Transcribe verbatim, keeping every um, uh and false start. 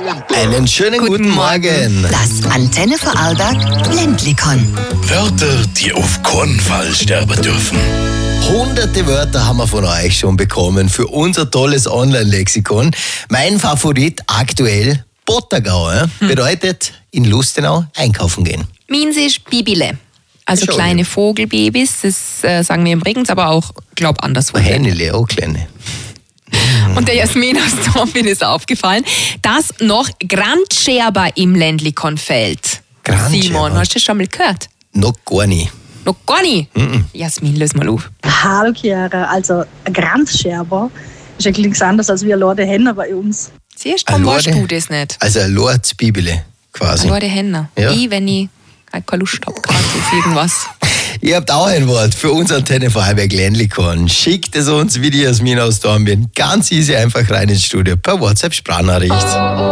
Einen schönen guten, guten Morgen. Morgen. Das Antenne Vorarlberg Ländlikon. Wörter, die auf keinen Fall sterben dürfen. Hunderte Wörter haben wir von euch schon bekommen für unser tolles Online-Lexikon. Mein Favorit aktuell, Bottergau. Ja? Hm. Bedeutet, in Lustenau einkaufen gehen. Meins ist Bibile. Also Schau kleine nicht. Vogelbabys, das äh, sagen wir im Bregenz, aber auch, glaub anderswo. Hähnele, auch kleine. Und der Jasmin aus Dornbirn ist aufgefallen, dass noch Grandscherber im Ländlikon fällt. Grandscherber? Simon, hast du das schon mal gehört? Noch gar nicht. Noch gar nicht? Mm-mm. Jasmin, löse mal auf. Hallo Chiara, also ein Grandscherber ist eigentlich nichts anderes als wie ein Lorde Henner bei uns. Siehst du, warum weißt du das nicht? Also ein Lordsbibele quasi. Ein Lorde Henner. Ja. Ich, wenn ich keine Lust habe, gerade auf irgendwas. Ihr habt auch ein Wort für uns Antenne Vorarlberg Ländlikon. Schickt es uns wie die Jasmin aus Dornbirn. Ganz easy, einfach rein ins Studio per WhatsApp-Sprachnachricht.